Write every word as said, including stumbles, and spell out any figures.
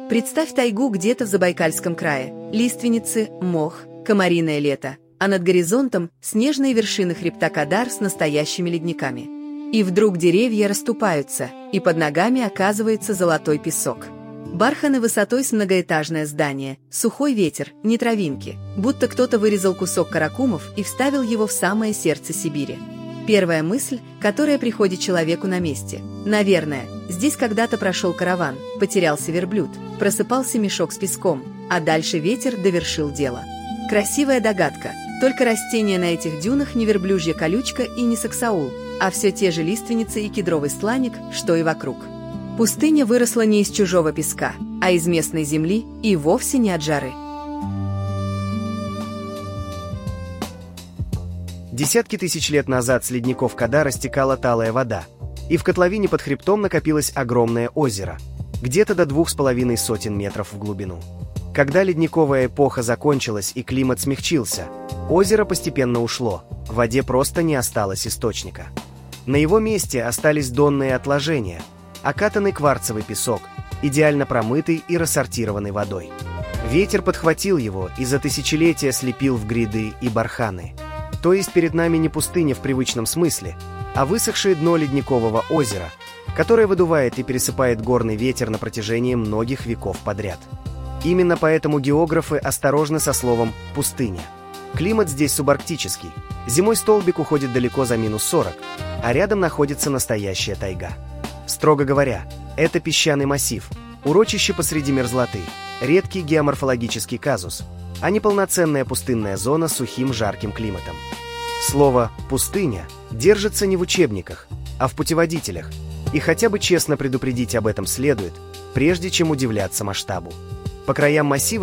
Представь тайгу где-то в Забайкальском крае. Лиственницы, мох, комариное лето, а над горизонтом снежные вершины хребта Кадар с настоящими ледниками. И вдруг деревья расступаются, и под ногами оказывается золотой песок. Барханы высотой с многоэтажное здание, сухой ветер, не травинки, будто кто-то вырезал кусок каракумов и вставил его в самое сердце Сибири. Первая мысль, которая приходит человеку на месте. Наверное, здесь когда-то прошел караван, потерялся верблюд, просыпался мешок с песком, а дальше ветер довершил дело. Красивая догадка, только растения на этих дюнах не верблюжья колючка и не саксаул, а все те же лиственницы и кедровый сланик, что и вокруг. Пустыня выросла не из чужого песка, а из местной земли и вовсе не от жары. Десятки тысяч лет назад с ледников Кадара стекала талая вода, и в котловине под хребтом накопилось огромное озеро, где-то до двух с половиной сотен метров в глубину. Когда ледниковая эпоха закончилась и климат смягчился, озеро постепенно ушло, в воде просто не осталось источника. На его месте остались донные отложения, окатанный кварцевый песок, идеально промытый и рассортированный водой. Ветер подхватил его и за тысячелетия слепил в гряды и барханы. То есть перед нами не пустыня в привычном смысле, а высохшее дно ледникового озера, которое выдувает и пересыпает горный ветер на протяжении многих веков подряд. Именно поэтому географы осторожны со словом «пустыня». Климат здесь субарктический. Зимой столбик уходит далеко за минус сорок, а рядом находится настоящая тайга. Строго говоря, это песчаный массив, урочище посреди мерзлоты, редкий геоморфологический казус, а не полноценная пустынная зона с сухим жарким климатом. Слово «пустыня» держится не в учебниках, а в путеводителях, и хотя бы честно предупредить об этом следует, прежде чем удивляться масштабу. По краям массива